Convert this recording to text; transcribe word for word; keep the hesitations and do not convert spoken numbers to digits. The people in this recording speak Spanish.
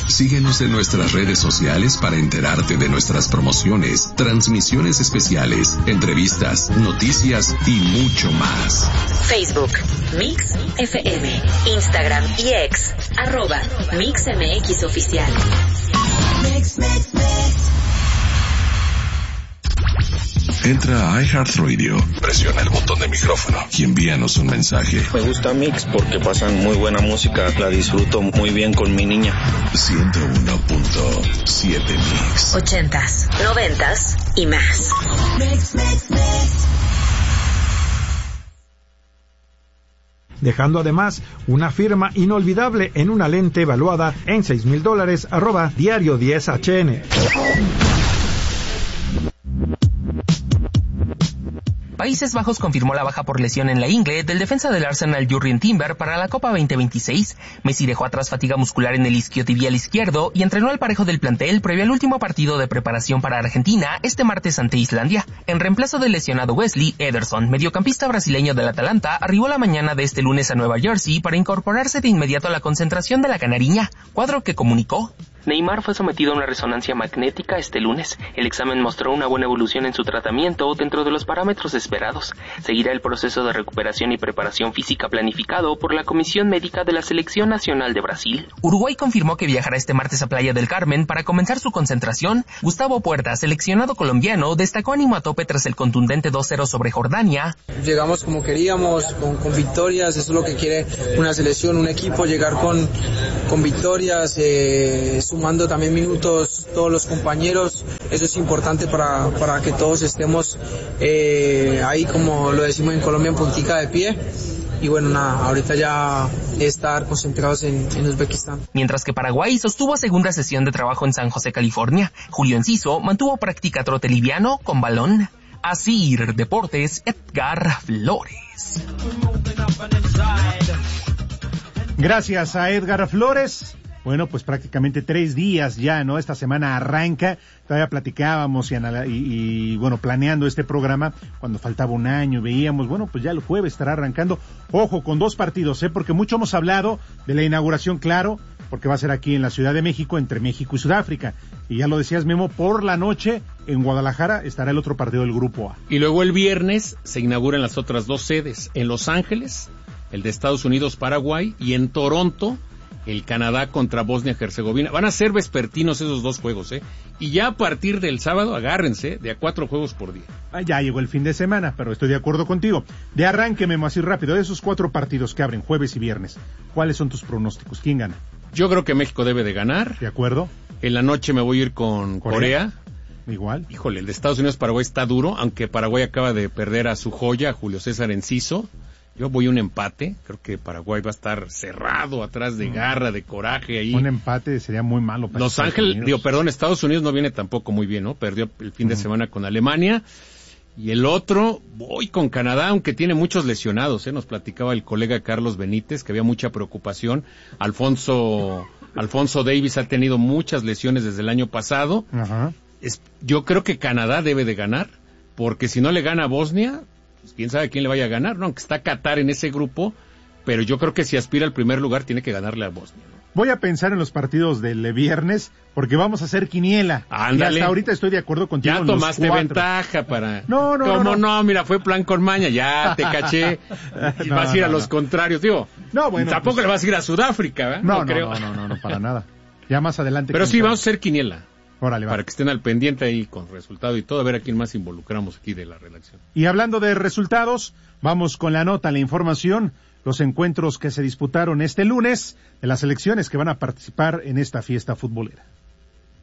Síguenos en nuestras redes sociales para enterarte de nuestras promociones, transmisiones especiales, entrevistas, noticias y mucho más. Facebook, Mix F M, Instagram y X, arroba Mix M X Oficial. Mix, mix, mix. Entra a iHeartRadio, presiona el botón de micrófono y envíanos un mensaje. Me gusta Mix porque pasan muy buena música, la disfruto muy bien con mi niña. ciento uno punto siete Mix. Ochentas, noventas y más. Mix, mix, mix. Dejando además una firma inolvidable en una lente evaluada en seis mil dólares, arroba diario diez H N. Países Bajos confirmó la baja por lesión en la ingle del defensa del Arsenal Jurrien Timber para la Copa veinte veintiséis. Messi dejó atrás fatiga muscular en el isquiotibial izquierdo y entrenó al parejo del plantel previo al último partido de preparación para Argentina este martes ante Islandia. En reemplazo del lesionado Wesley Ederson, mediocampista brasileño del Atalanta, arribó la mañana de este lunes a Nueva Jersey para incorporarse de inmediato a la concentración de la canariña, cuadro que comunicó: Neymar fue sometido a una resonancia magnética este lunes. El examen mostró una buena evolución en su tratamiento dentro de los parámetros esperados. Seguirá el proceso de recuperación y preparación física planificado por la Comisión Médica de la Selección Nacional de Brasil. Uruguay confirmó que viajará este martes a Playa del Carmen para comenzar su concentración. Gustavo Puerta, seleccionado colombiano, destacó ánimo a tope tras el contundente dos cero sobre Jordania. Llegamos como queríamos, con, con victorias, eso es lo que quiere una selección, un equipo, llegar con, con victorias, eh, sumando también minutos todos los compañeros. Eso es importante para, para que todos estemos eh, ahí, como lo decimos en Colombia, en puntica de pie. Y bueno, nada, ahorita ya estar concentrados en, en Uzbekistán. Mientras que Paraguay sostuvo segunda sesión de trabajo en San José, California. Julio Enciso mantuvo práctica trote liviano con balón. Asir Deportes, Edgar Flores. Gracias a Edgar Flores. Bueno, pues prácticamente tres días ya, ¿no? Esta semana arranca. Todavía platicábamos y, anal- y, y bueno, planeando este programa cuando faltaba un año. Veíamos, bueno, pues ya el jueves estará arrancando. Ojo, con dos partidos, ¿eh? Porque mucho hemos hablado de la inauguración, claro, porque va a ser aquí en la Ciudad de México, entre México y Sudáfrica. Y ya lo decías, Memo, por la noche en Guadalajara estará el otro partido del Grupo A. Y luego el viernes se inauguran las otras dos sedes, en Los Ángeles, el de Estados Unidos, Paraguay, y en Toronto, el Canadá contra Bosnia-Herzegovina. Van a ser vespertinos esos dos juegos, ¿eh? Y ya a partir del sábado, agárrense, de a cuatro juegos por día. Ah, ya llegó el fin de semana, pero estoy de acuerdo contigo. De arranque, Memo, así rápido, de esos cuatro partidos que abren jueves y viernes, ¿cuáles son tus pronósticos? ¿Quién gana? Yo creo que México debe de ganar. ¿De acuerdo? En la noche me voy a ir con Corea. Corea. Igual. Híjole, el de Estados Unidos-Paraguay está duro, aunque Paraguay acaba de perder a su joya, a Julio César Enciso. Yo voy a un empate, creo que Paraguay va a estar cerrado, atrás de garra, de coraje ahí. Un empate sería muy malo para Los Ángeles, digo, perdón, Estados Unidos no viene tampoco muy bien, ¿no? Perdió el fin de semana con Alemania. Y el otro, voy con Canadá, aunque tiene muchos lesionados, ¿eh? Nos platicaba el colega Carlos Benítez, que había mucha preocupación. Alfonso, Alfonso Davis ha tenido muchas lesiones desde el año pasado. Ajá. Es, yo creo que Canadá debe de ganar, porque si no le gana a Bosnia, pues quién sabe quién le vaya a ganar, ¿no? Aunque está Qatar en ese grupo, pero yo creo que si aspira al primer lugar tiene que ganarle a Bosnia, ¿no? Voy a pensar en los partidos del viernes, porque vamos a hacer quiniela. Ándale. Y hasta ahorita estoy de acuerdo contigo. Ya en los tomaste cuatro. ventaja para... No, no, ¿Cómo no, no. no? Mira, fue plan con maña, ya te caché. No, vas a ir no, a los no. contrarios, digo. No, bueno. Tampoco pues, le vas a ir a Sudáfrica, ¿verdad? No, no, no, creo. no, no, no, no, para nada. Ya más adelante. Pero sí, sabe. vamos a hacer quiniela. Órale, va. Para que estén al pendiente ahí con resultado y todo, a ver a quién más involucramos aquí de la redacción. Y hablando de resultados, vamos con la nota, la información, los encuentros que se disputaron este lunes de las selecciones que van a participar en esta fiesta futbolera.